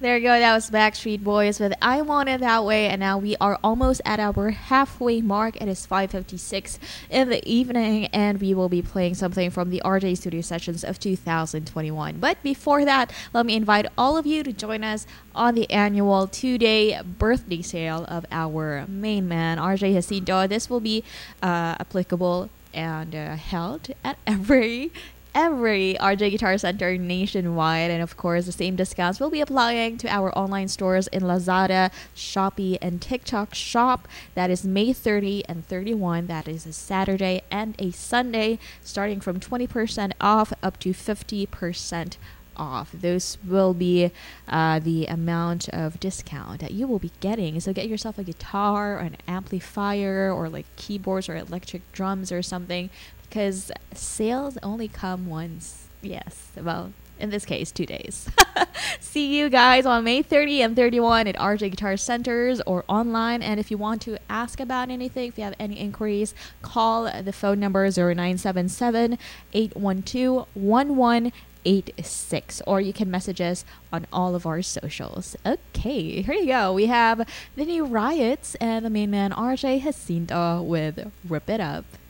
There you go. That was Backstreet Boys with "I Want It That Way," and now we are almost at our halfway mark. It is 5:56 in the evening, and we will be playing something from the RJ Studio Sessions of 2021. But before that, let me invite all of you to join us on the annual 2-day birthday sale of our main man, RJ Jacinto. This will be applicable and held at every RJ Guitar Center nationwide. And of course, the same discounts will be applying to our online stores in Lazada, Shopee, and TikTok Shop. That is May 30 and 31. That is a Saturday and a Sunday, starting from 20% off up to 50% off. Those will be the amount of discount that you will be getting. So get yourself a guitar or an amplifier or like keyboards or electric drums or something, because sales only come once. Yes, well, in this case, 2 days. See you guys on May 30 and 31 at RJ Guitar Centers or online. And if you want to ask about anything, if you have any inquiries, call the phone number 0977 812 1186, or you can message us on all of our socials. Okay, here you go. We have the new Riots and the main man RJ Jacinto with "Rip It Up."